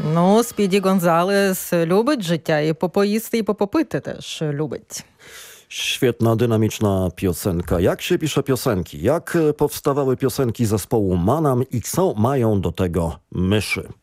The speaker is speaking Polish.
Ну, Спіді Гонзалес любить życia і попоїсти, і попопити теж любить. Świetna, dynamiczna piosenka. Jak się pisze piosenki? Jak powstawały piosenki zespołu Manam i co mają do tego myszy?